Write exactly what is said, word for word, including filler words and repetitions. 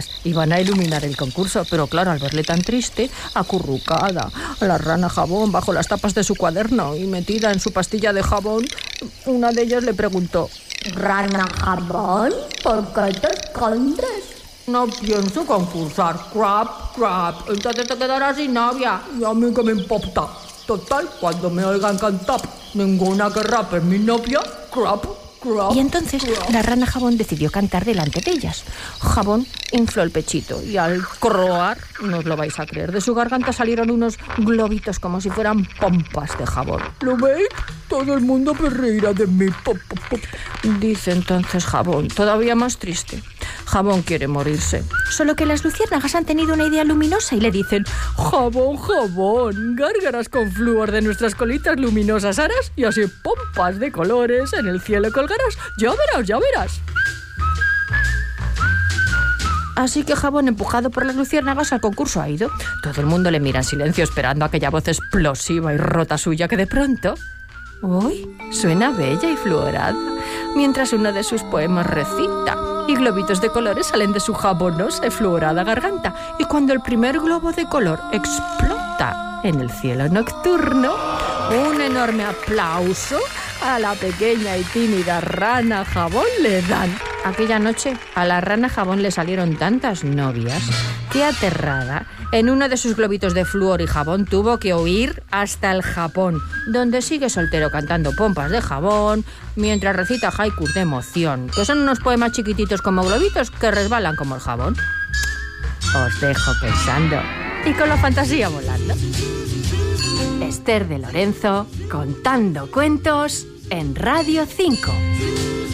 Iban a iluminar el concurso, pero claro, al verle tan triste, acurrucada, a la rana jabón bajo las tapas de su cuaderno y metida en su pastilla de jabón, una de ellas le preguntó: Rana jabón, ¿por qué te escondes? No pienso concursar, crap, crap, entonces te quedarás sin novia. Y a mí que me importa. Total, cuando me oigan cantar, ninguna querrá ser mi novia, crap. Y entonces la rana jabón decidió cantar delante de ellas. Jabón infló el pechito y al croar, no os lo vais a creer, de su garganta salieron unos globitos como si fueran pompas de jabón. ¿Lo veis? Todo el mundo me reirá de mí. Pop, pop, pop. Dice entonces Jabón, todavía más triste. Jabón quiere morirse. Solo que las luciérnagas han tenido una idea luminosa y le dicen: Jabón, jabón, gárgaras con flúor de nuestras colitas luminosas harás y así pompas de colores en el cielo colgarás. Ya verás, ya verás. Así que Jabón, empujado por las luciérnagas, al concurso ha ido. Todo el mundo le mira en silencio esperando aquella voz explosiva y rota suya que de pronto... ¡Uy! Suena bella y fluorada, mientras uno de sus poemas recita y globitos de colores salen de su jabonosa y fluorada garganta. Y cuando el primer globo de color explota en el cielo nocturno, un enorme aplauso a la pequeña y tímida rana Jabón le dan. Aquella noche a la rana Jabón le salieron tantas novias que, aterrada, en uno de sus globitos de flúor y jabón tuvo que huir hasta el Japón, donde sigue soltero cantando pompas de jabón mientras recita haikus de emoción, que son unos poemas chiquititos como globitos que resbalan como el jabón. Os dejo pensando y con la fantasía volando. Esther de Lorenzo contando cuentos en Radio cinco.